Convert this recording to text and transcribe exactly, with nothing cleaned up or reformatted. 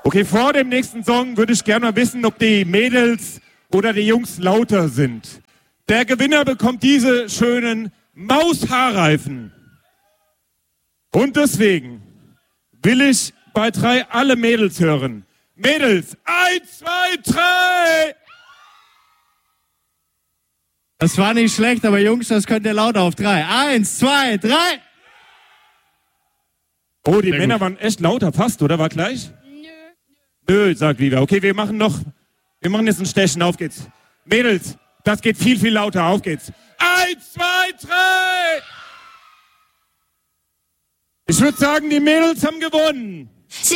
Okay, vor dem nächsten Song würde ich gerne mal wissen, ob die Mädels oder die Jungs lauter sind. Der Gewinner bekommt diese schönen Maushaarreifen. Und deswegen will ich bei drei alle Mädels hören. Mädels, eins, zwei, drei! Das war nicht schlecht, aber Jungs, das könnt ihr lauter auf drei. Eins, zwei, drei! Oh, die Sehr Männer gut. waren echt lauter, passt, oder? War gleich? Nö. Nö, sagt Viva. Okay, wir machen noch, wir machen jetzt ein Stechen, auf geht's. Mädels, das geht viel, viel lauter, auf geht's. Eins, zwei, drei! Ich würde sagen, die Mädels haben gewonnen.